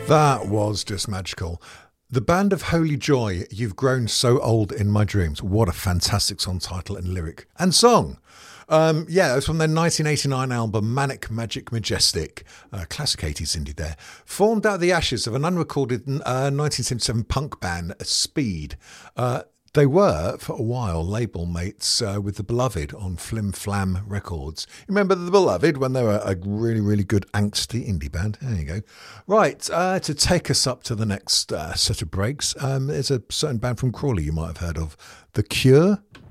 That was just magical. The Band of Holy Joy, You've Grown So Old in My Dreams. What a fantastic song title and lyric and song. Yeah, it was from their 1989 album Manic Magic Majestic, classic 80s indie there, formed out of the ashes of an unrecorded 1977 punk band, Speed. They were, for a while, label mates with The Beloved on Flim Flam Records. Remember The Beloved when they were a really, really good angsty indie band? There you go. Right, to take us up to the next set of breaks, there's a certain band from Crawley you might have heard of, The Cure.